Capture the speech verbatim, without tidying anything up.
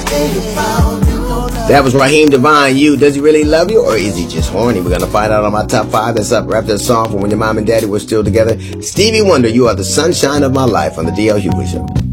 That was Raheem Devine. You, does he really love you or is he just horny? We're going to find out on my top five. That's up. Wrap that song from when your mom and daddy were still together. Stevie Wonder, you are the sunshine of my life on the D L Hughley Show.